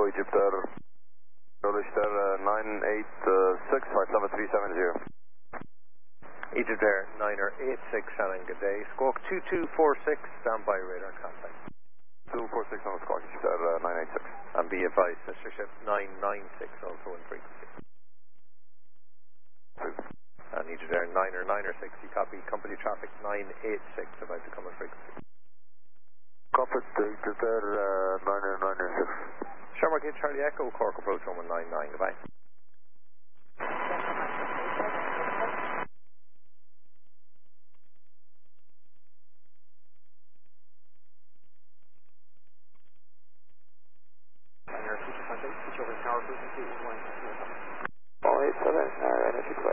Echo Egypt Air, Polish Air 986-57370. Egypt Air 986, Shannon, good day. Squawk 2246, standby radar contact. 246 on the Squawk, Egypt Air 986. And be advised, sister ship 996 also in frequency. And Egypt Air 9 or 6, you copy. Company traffic 986 about to come in frequency. Copy, Egypt Air 996. Shamrock 8 Charlie Echo, Cork approach 199, goodbye. All 87,